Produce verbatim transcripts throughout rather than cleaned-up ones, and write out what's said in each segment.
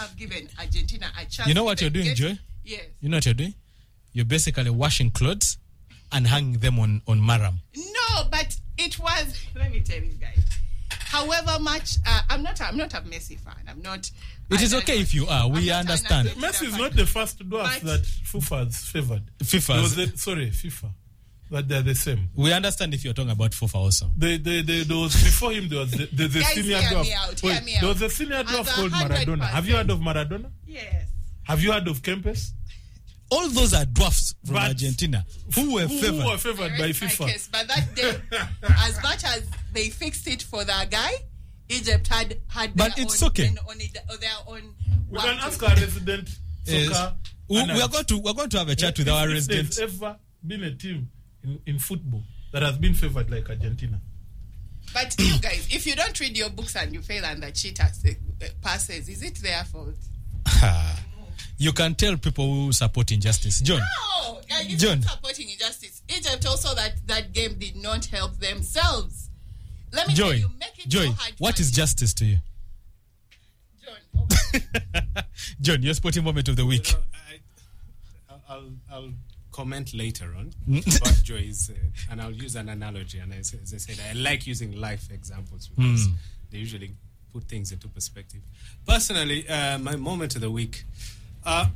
have given Argentina a chance. You know what you're doing, get, Joy? Yes. You know what you're doing? You're basically washing clothes and hanging them on, on Maram. No, but it was, let me tell you guys. However much, uh, I'm not I'm not a Messi fan. I'm not. It I, is okay I, if you are. We understand. Messi is not the first dwarf that FIFA has favored. FIFA. Sorry, FIFA. But they're the same. We understand if you're talking about FIFA also. They, they, they, there was, before him, there was the, the, the Guys, senior hear dwarf. me out, Wait, hear me there out. was a senior dwarf As a called hundred Maradona. percent. Have you heard of Maradona? Yes. Have you heard of Kempes? All those are dwarfs from But Argentina who were Who, favored. who were favored by Rest my FIFA? case, but that day, as much as they fixed it for that guy, Egypt had had But their it's own, okay. their own, their own We work can to ask do. our resident Yes. soccer. We, we analyst. are going to we're going to have a chat with If- our if resident. There's ever been a team in, in football that has been favored like Argentina. But you guys, if you don't read your books and you fail and the cheater uh, passes, is it their fault? You can tell people who support injustice. John. No, uh, it's John. not supporting injustice. Egypt also that that game did not help themselves. Let me Joy. tell you, make it Joy, so hard. what for is you. justice to you? John? Okay. John, your sporting moment of the week. No, I, I'll, I'll comment later on about Joy's, uh, and I'll use an analogy. And as, as I said, I like using life examples because Mm. they usually put things into perspective. Personally, uh, my moment of the week, uh,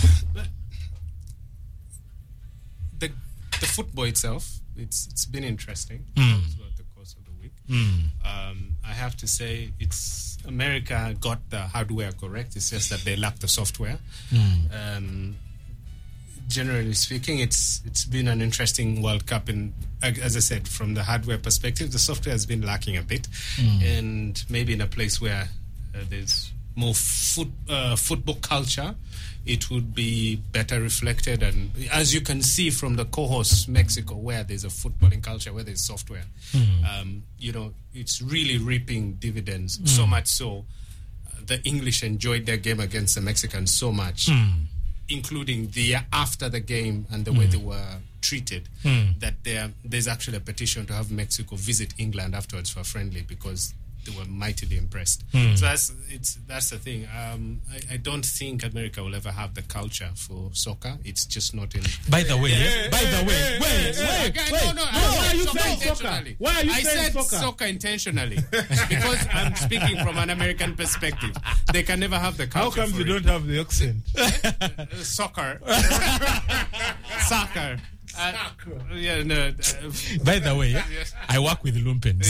the the football itself, it's it's been interesting Mm. throughout the course of the week. Mm. Um, I have to say, it's America got the hardware correct. It's just that they lack the software. Mm. Um, generally speaking, it's it's been an interesting World Cup. In, as I said, from the hardware perspective, the software has been lacking a bit, Mm. and maybe in a place where uh, there's more foot, uh, football culture, it would be better reflected. And as you can see from the co-host Mexico, where there's a footballing culture, where there's software, Mm. um, you know, it's really reaping dividends. So much so, uh, the English enjoyed their game against the Mexicans so much, Mm. including the after the game and the way they were treated, Mm. that there there's actually a petition to have Mexico visit England afterwards for a friendly because they were mightily impressed. Mm. So that's it's that's the thing. Um, I, I don't think America will ever have the culture for soccer. It's just not in. By the way, Hey, by hey, the way, hey, wait, hey, wait, Okay, wait. no, no, I why said are you soccer saying soccer? intentionally. Why are you I saying said soccer? intentionally because I'm speaking from an American perspective. They can never have the How culture. come for you it. don't have the accent? Uh, soccer? Soccer. Uh, yeah, no. Uh, By the way, Yes. I work with lumpens.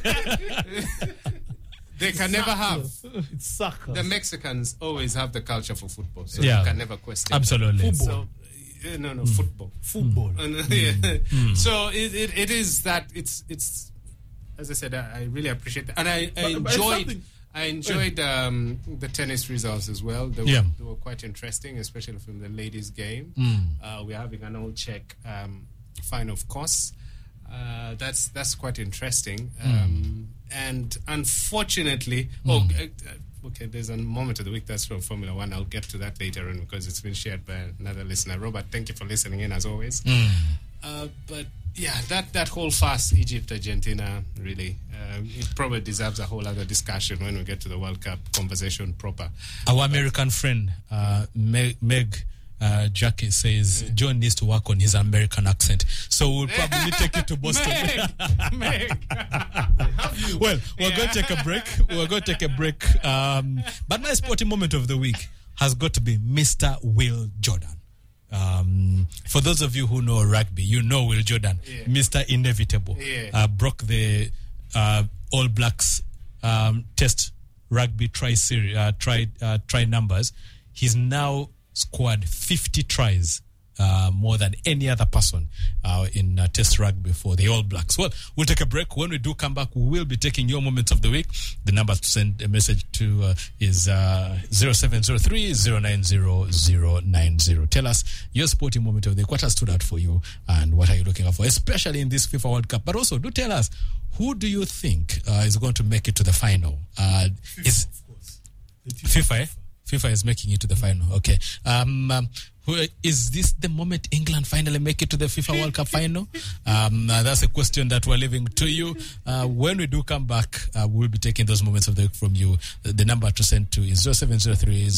they can never have. It's soccer. The Mexicans always have the culture for football, so Yeah. you can never question. Absolutely. That. So, uh, no, no, football. Football. And, uh, yeah. So it, it it is that it's it's as I said, I, I really appreciate that, and I, I But- but it's enjoyed something- I enjoyed um, the tennis results as well. They were, Yeah. they were quite interesting, especially from the ladies' game. Mm. Uh, we're having an old Czech um, final, of course. Uh, that's that's quite interesting. Um, and unfortunately, oh, uh, uh, okay, there's a moment of the week that's from Formula One. I'll get to that later on because it's been shared by another listener. Robert, thank you for listening in as always. Mm. Uh, but yeah, that, that whole fast Egypt Argentina really um, it probably deserves a whole other discussion when we get to the World Cup conversation proper. Our American friend, uh, Meg, Meg uh, Jackie, says John needs to work on his American accent. So we'll probably take it to Boston. Meg, Meg. Well, we're going to take a break. We're going to take a break. Um, but my sporting moment of the week has got to be Mister Will Jordan. Um, for those of you who know rugby, you know Will Jordan, Yeah. Mister Inevitable, Yeah. uh, broke the uh, All Blacks um, Test rugby try series, uh, try uh, try numbers. He's now scored fifty tries, uh, more than any other person uh, in uh, Test rugby for the All Blacks. Well, we'll take a break. When we do come back, we will be taking your moments of the week. The number to send a message to uh, is uh, zero seven zero three zero nine zero zero nine zero. Tell us your sporting moment of the week. What has stood out for you and what are you looking out for, especially in this FIFA World Cup? But also, do tell us, who do you think uh, is going to make it to the final? Uh, is Of course. FIFA, eh? FIFA is making it to the final. Okay. Um, um, who, is this the moment England finally make it to the FIFA World Cup final? Um, uh, that's a question that we're leaving to you. Uh, when we do come back, uh, we'll be taking those moments of the week from you. The, the number to send to is zero seven zero three